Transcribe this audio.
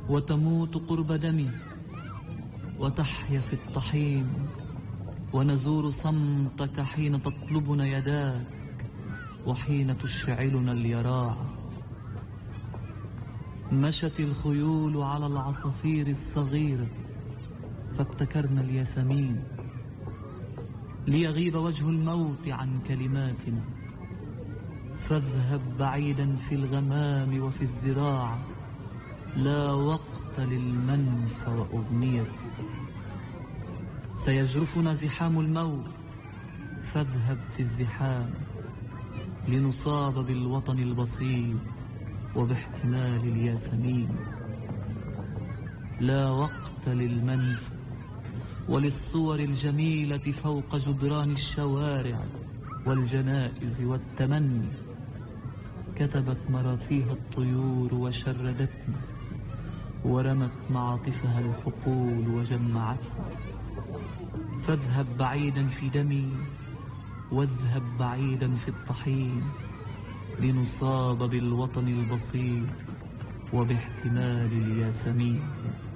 وتموت قرب دمي وتحيا في الطحين، ونزور صمتك حين تطلبنا يداك وحين تشعلنا اليراع. مشت الخيول على العصافير الصغيرة فابتكرنا الياسمين، ليغيب وجه الموت عن كلماتنا، فاذهب بعيدا في الغمام وفي الزراعة، لا وقت للمنف وأغنيتي. سيجرفنا زحام الموت فاذهب في الزحام، لنصاب بالوطن البسيط وباحتمال الياسمين. لا وقت للمنف وللصور الجميلة فوق جدران الشوارع والجنائز والتمني. كتبت مراثيها الطيور وشردتنا، ورمت معاطفها الحقول وجمعتنا. فاذهب بعيدا في دمي واذهب بعيدا في الطحين، لنصاب بالوطن البسيط وباحتمال الياسمين.